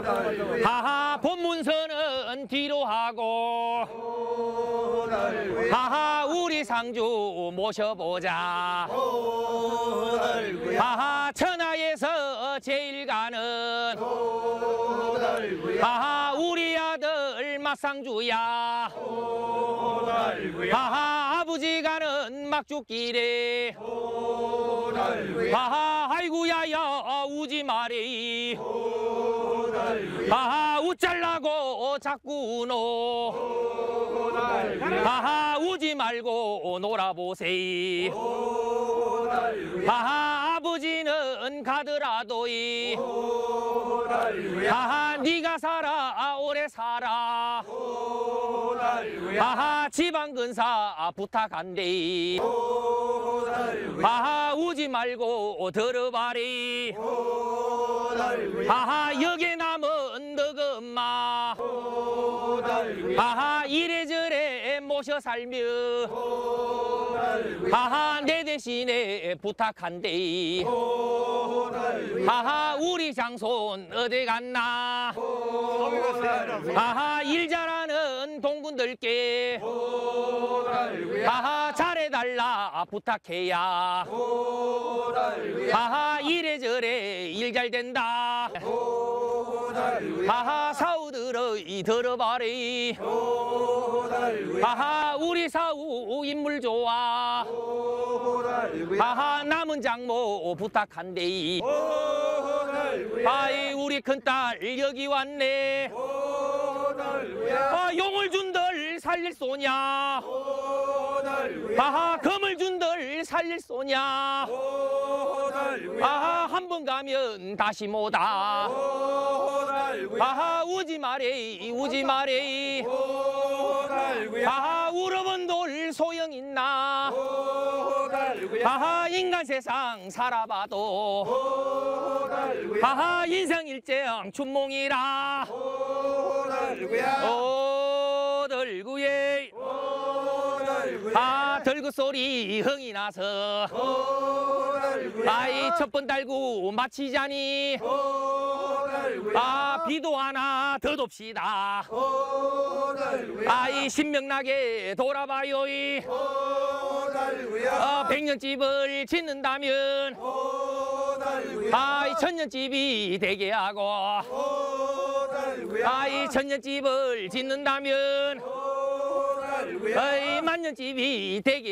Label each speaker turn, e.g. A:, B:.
A: 하하 본문서는 뒤로 하고 하하 우리 상주 모셔보자. 하하 천하에서 제일 가는 하하 우리 아들 맞상주야. 하하 아버지 가는 막죽길에 하하 아이고야야 우지 말이. 하하 웃잘라고 자꾸 노. 하하 우지 말고 놀아보세요. 하하 아버지는 가더라도이 하하 네가 살아 오래 살아. 하하 지방 근사 부탁한대. 하하 우지 말고 들어봐리. 하하 여기 남은 너그 엄마 하하 이래저래 모셔 살며 하하 내 대신에 부탁한대. 하하 우리 장손 어디 갔나. 하하 일 잘하는 동군들께 하하 잘해달라 부탁해야. 하하 이래저래 일 잘 된다. 하하 사우들어 들어봐리. 하하 우리 사우 인물 좋아. 하하 남은 장모 부탁한대. 아이 우리 큰딸 여기 왔네. 용을 준들 살릴 소냐. 하하 금을 준들 살릴 소냐. 하하 한 번 가면 다시 못와. 하하 우지 마래 우지 마래. 하하 울어본 돌 소용 있나. 하하 인간 세상 살아봐도 하하 인생 일정 춘몽이라. 오들구예 아 들구 소리 흥이 나서 아이 첫번 달구 마치자니. 아 비도 하나 더 돕시다. 아이 신명나게 돌아봐요. 백년집을 짓는다면 아이 천년집이 되게 하고 아이 천년집을 짓는다면 아이 만년집이 되게